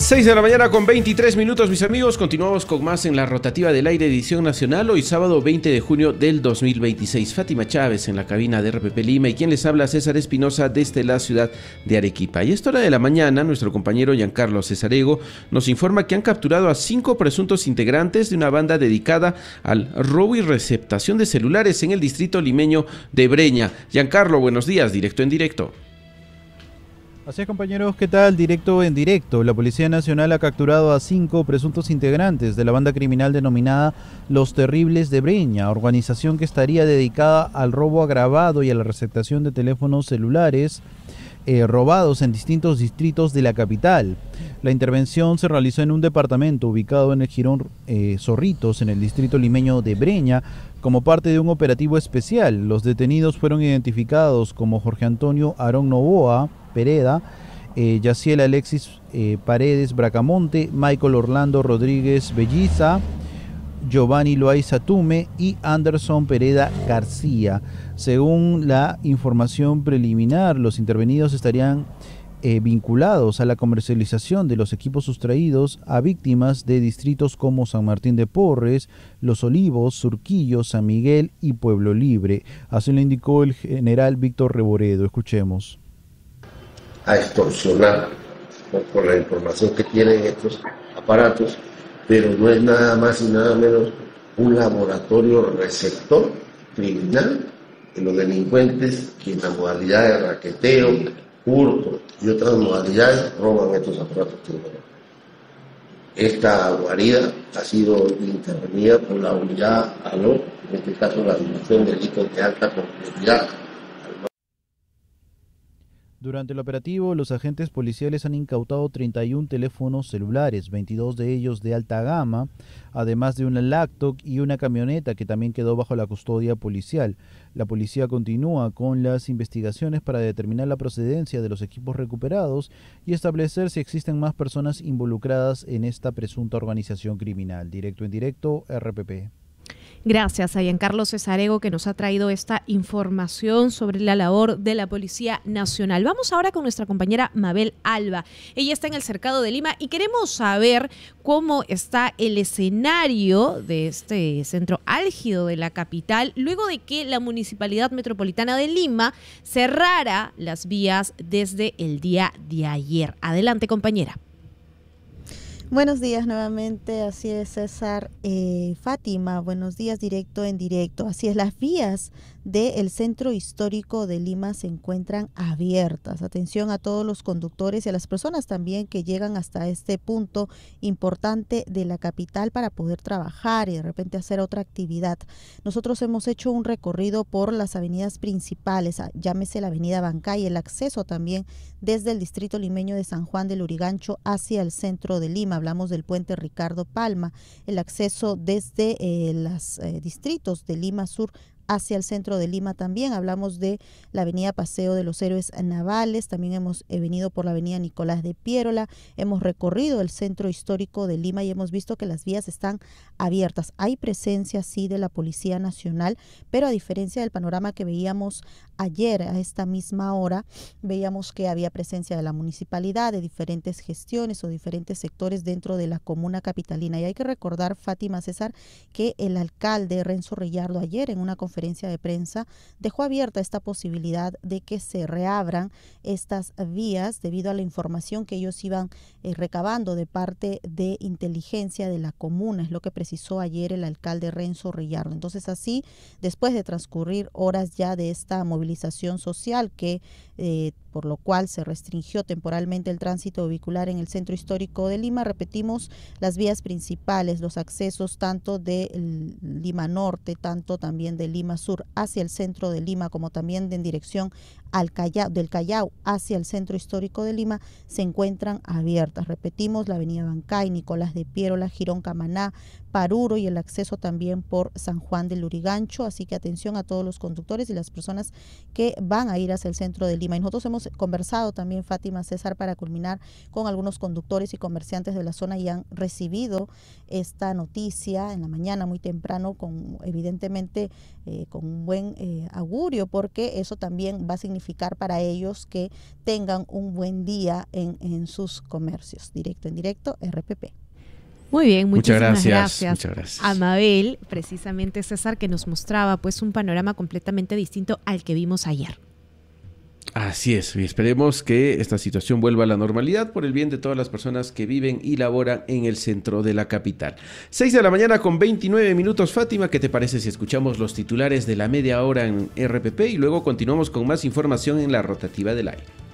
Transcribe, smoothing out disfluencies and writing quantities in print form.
6 de la mañana con 23 minutos, mis amigos. Continuamos con más en la rotativa del aire, edición nacional. Hoy sábado 20 de junio del 2026. Fátima Chávez en la cabina de RPP Lima y quien les habla, César Espinosa, desde la ciudad de Arequipa. Y a esta hora de la mañana, nuestro compañero Giancarlo Cesarego nos informa que han capturado a 5 presuntos integrantes de una banda dedicada al robo y receptación de celulares en el distrito limeño de Breña. Giancarlo, buenos días, directo en directo. Así es, compañeros, ¿qué tal? Directo en directo. La Policía Nacional ha capturado a 5 presuntos integrantes de la banda criminal denominada Los Terribles de Breña, organización que estaría dedicada al robo agravado y a la receptación de teléfonos celulares robados en distintos distritos de la capital. La intervención se realizó en un departamento ubicado en el jirón Zorritos, en el distrito limeño de Breña, como parte de un operativo especial. Los detenidos fueron identificados como Jorge Antonio Arón Novoa Pereda, Yaciel Alexis Paredes Bracamonte, Michael Orlando Rodríguez Belliza, Giovanni Loaiza Tume y Anderson Pereda García. Según la información preliminar, los intervenidos estarían vinculados a la comercialización de los equipos sustraídos a víctimas de distritos como San Martín de Porres, Los Olivos, Surquillo, San Miguel y Pueblo Libre. Así lo indicó el general Víctor Reboredo. Escuchemos. A extorsionar por la información que tienen estos aparatos, pero no es nada más y nada menos un laboratorio receptor criminal de los delincuentes que en la modalidad de raqueteo, hurto y otras modalidades roban estos aparatos tecnológicos. Esta guarida ha sido intervenida por la unidad ALO, en este caso la División de Delitos de Alta Complejidad. Durante el operativo, los agentes policiales han incautado 31 teléfonos celulares, 22 de ellos de alta gama, además de una laptop y una camioneta que también quedó bajo la custodia policial. La policía continúa con las investigaciones para determinar la procedencia de los equipos recuperados y establecer si existen más personas involucradas en esta presunta organización criminal. Directo en directo, RPP. Gracias a Giancarlo Cesarego, que nos ha traído esta información sobre la labor de la Policía Nacional. Vamos ahora con nuestra compañera Mabel Alba. Ella está en el Cercado de Lima y queremos saber cómo está el escenario de este centro álgido de la capital luego de que la Municipalidad Metropolitana de Lima cerrara las vías desde el día de ayer. Adelante, compañera. Buenos días nuevamente, así es, César. Fátima, buenos días, directo en directo. Así es, las vías del centro histórico de Lima se encuentran abiertas. Atención a todos los conductores y a las personas también que llegan hasta este punto importante de la capital para poder trabajar y de repente hacer otra actividad. Nosotros hemos hecho un recorrido por las avenidas principales, llámese la avenida Bancay, el acceso también desde el distrito limeño de San Juan del Lurigancho hacia el centro de Lima. Hablamos del puente Ricardo Palma, el acceso desde los distritos de Lima Sur hacia el centro de Lima también. Hablamos de la avenida Paseo de los Héroes Navales, también hemos venido por la avenida Nicolás de Piérola, hemos recorrido el centro histórico de Lima y hemos visto que las vías están abiertas. Hay presencia, sí, de la Policía Nacional, pero a diferencia del panorama que veíamos ayer a esta misma hora, veíamos que había presencia de la municipalidad, de diferentes gestiones o diferentes sectores dentro de la comuna capitalina. Y hay que recordar, Fátima, César, que el alcalde Renzo Reyardo ayer en una conferencia de prensa dejó abierta esta posibilidad de que se reabran estas vías debido a la información que ellos iban recabando de parte de inteligencia de la comuna, es lo que precisó ayer el alcalde Renzo Reyardo. Entonces así, después de transcurrir horas ya de esta movilización social que por lo cual se restringió temporalmente el tránsito vehicular en el centro histórico de Lima, repetimos, las vías principales, los accesos tanto de Lima Norte, tanto también de Lima Sur hacia el centro de Lima, como también en dirección al Callao, del Callao hacia el centro histórico de Lima, se encuentran abiertas. Repetimos, la avenida Bancay, Nicolás de Piérola, Jirón Camaná, Paruro y el acceso también por San Juan del Lurigancho. Así que atención a todos los conductores y las personas que van a ir hacia el centro de Lima. Y nosotros hemos conversado también, Fátima, César, para culminar con algunos conductores y comerciantes de la zona y han recibido esta noticia en la mañana muy temprano con evidentemente con un buen augurio, porque eso también va a significar significar para ellos que tengan un buen día en sus comercios. Directo en directo, RPP. Muy bien, muchísimas gracias. Muchas gracias a Mabel, precisamente César, que nos mostraba pues un panorama completamente distinto al que vimos ayer. Así es, y esperemos que esta situación vuelva a la normalidad por el bien de todas las personas que viven y laboran en el centro de la capital. 6 de la mañana con 29 minutos, Fátima, ¿qué te parece si escuchamos los titulares de la media hora en RPP y luego continuamos con más información en la rotativa del aire?